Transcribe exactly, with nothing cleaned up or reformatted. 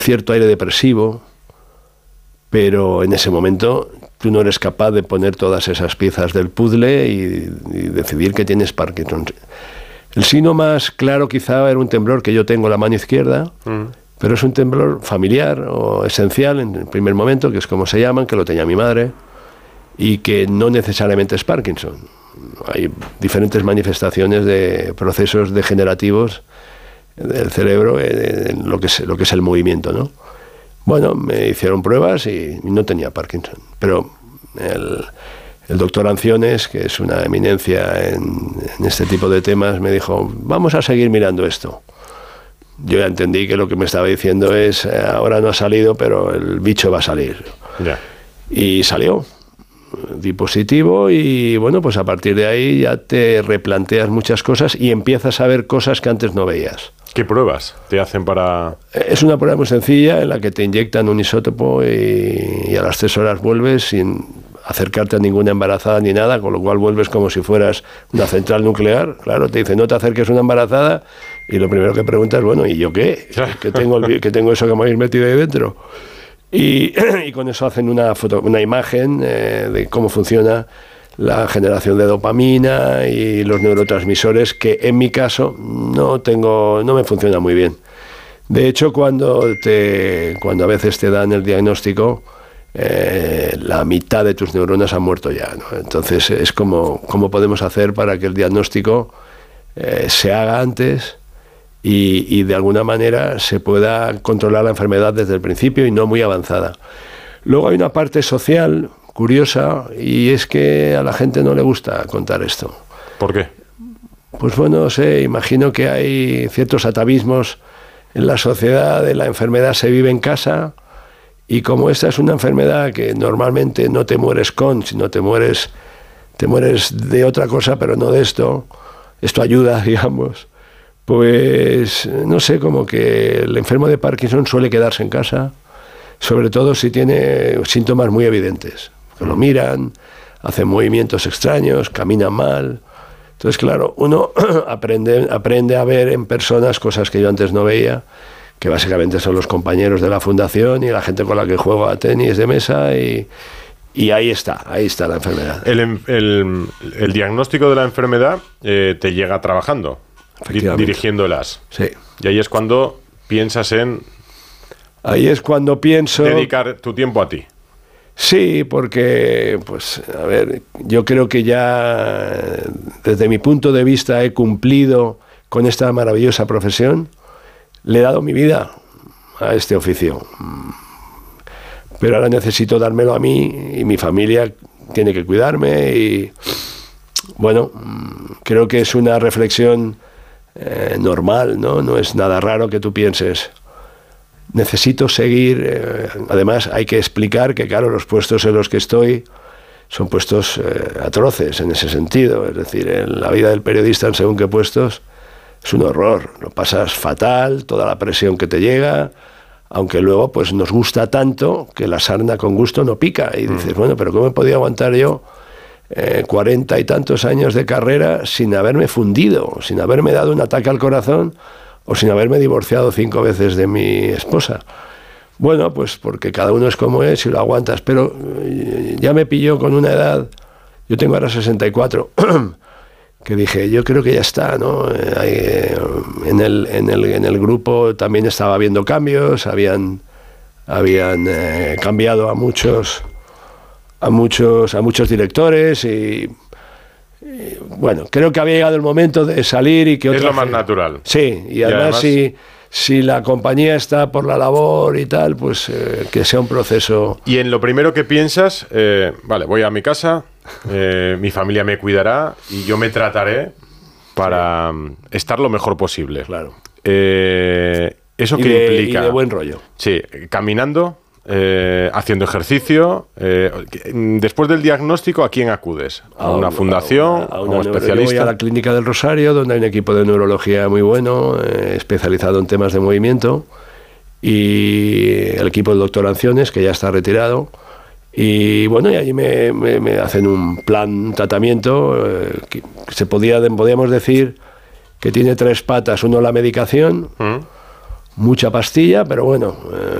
cierto aire depresivo, pero en ese momento tú no eres capaz de poner todas esas piezas del puzzle y, y decidir que tienes Parkinson. El signo más claro quizá era un temblor que yo tengo en la mano izquierda, mm. pero es un temblor familiar o esencial en el primer momento, que es como se llaman, que lo tenía mi madre, y que no necesariamente es Parkinson. Hay diferentes manifestaciones de procesos degenerativos del cerebro en lo que es, lo que es el movimiento, ¿no? Bueno, me hicieron pruebas y no tenía Parkinson, pero el, el doctor Anciones, que es una eminencia en, en este tipo de temas, me dijo, vamos a seguir mirando esto. Yo ya entendí que lo que me estaba diciendo es, eh, ahora no ha salido, pero el bicho va a salir. Yeah. Y salió. Di positivo y bueno, pues a partir de ahí ya te replanteas muchas cosas y empiezas a ver cosas que antes no veías. ¿Qué pruebas te hacen para...? Es una prueba muy sencilla en la que te inyectan un isótopo y, y a las tres horas vuelves sin acercarte a ninguna embarazada ni nada, con lo cual vuelves como si fueras una central nuclear. Claro, te dicen, no te acerques a una embarazada y lo primero que preguntas, bueno, ¿y yo qué? ¿Qué tengo, el, ¿qué tengo eso que me habéis metido ahí dentro? Y, y con eso hacen una, foto, una imagen eh, de cómo funciona la generación de dopamina y los neurotransmisores, que en mi caso no tengo, no me funciona muy bien. De hecho, cuando, te, cuando a veces te dan el diagnóstico, eh, la mitad de tus neuronas han muerto ya, ¿no? Entonces es como, ¿cómo podemos hacer para que el diagnóstico eh, se haga antes? Y, y de alguna manera se pueda controlar la enfermedad desde el principio y no muy avanzada. Luego hay una parte social curiosa y es que a la gente no le gusta contar esto. ¿Por qué? Pues bueno, no sé, imagino que hay ciertos atavismos en la sociedad, de la enfermedad se vive en casa y como esta es una enfermedad que normalmente no te mueres con, sino te mueres, te mueres de otra cosa, pero no de esto, esto ayuda, digamos. Pues no sé, como que el enfermo de Parkinson suele quedarse en casa, sobre todo si tiene síntomas muy evidentes, que lo miran, hacen movimientos extraños, caminan mal. Entonces, claro, uno aprende, aprende a ver en personas cosas que yo antes no veía, que básicamente son los compañeros de la fundación y la gente con la que juego a tenis de mesa y, y ahí está, ahí está la enfermedad. El, el, el diagnóstico de la enfermedad eh, te llega trabajando. Dirigiéndolas. Sí. Y ahí es cuando piensas en... Ahí es cuando pienso... Dedicar tu tiempo a ti. Sí, porque, pues, a ver, yo creo que ya desde mi punto de vista he cumplido con esta maravillosa profesión. Le he dado mi vida a este oficio. Pero ahora necesito dármelo a mí y mi familia tiene que cuidarme y, bueno, creo que es una reflexión Eh, normal, ¿no? No es nada raro que tú pienses, necesito seguir, eh, además hay que explicar que claro, los puestos en los que estoy son puestos eh, atroces en ese sentido, es decir, en la vida del periodista en según qué puestos es un horror, lo pasas fatal, toda la presión que te llega, aunque luego pues nos gusta tanto que la sarna con gusto no pica y dices, mm. bueno, pero ¿cómo he podido aguantar yo Eh, cuarenta y tantos años de carrera sin haberme fundido, sin haberme dado un ataque al corazón o sin haberme divorciado cinco veces de mi esposa? Bueno, pues porque cada uno es como es y lo aguantas, pero eh, ya me pilló con una edad, yo tengo ahora sesenta y cuatro, que dije, yo creo que ya está, ¿no? Eh, eh, en, el, en, el, en el grupo también estaba habiendo cambios, habían, habían eh, cambiado a muchos... a muchos a muchos directores y, y bueno, creo que había llegado el momento de salir y que es otra lo más gente, natural. Sí, y, y además, además si, si la compañía está por la labor y tal, pues eh, que sea un proceso. Y en lo primero que piensas, eh, vale, voy a mi casa, eh, mi familia me cuidará y yo me trataré para sí. estar lo mejor posible. Claro. Eh, ¿Eso y qué de, implica? Y de buen rollo. Sí, caminando. Eh, haciendo ejercicio. Eh, después del diagnóstico, ¿a quién acudes? ¿A, a una un, fundación? ¿A, una, a, una, a un especialista? Yo voy a la Clínica del Rosario, donde hay un equipo de neurología muy bueno, eh, especializado en temas de movimiento, y el equipo del doctor Anciones, que ya está retirado. Y bueno, y allí me, me, me hacen un plan, un tratamiento, eh, que se podía, podíamos decir que tiene tres patas. Uno, la medicación. ¿Mm? mucha pastilla, pero bueno, eh,